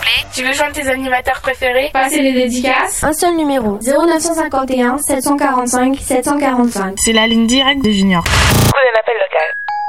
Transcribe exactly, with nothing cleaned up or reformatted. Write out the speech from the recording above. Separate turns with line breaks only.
parler? Tu veux joindre tes animateurs préférés?
Passer les dédicaces?
Un seul numéro, zéro neuf cent cinquante et un sept cent quarante-cinq sept cent quarante-cinq.
C'est la ligne directe des juniors.
Prenez l'appel local.